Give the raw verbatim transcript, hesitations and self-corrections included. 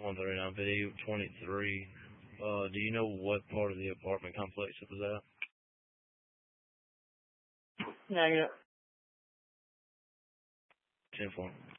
one thirty-nine video twenty-three. Uh, do you know what part of the apartment complex it was at? Negative. ten four.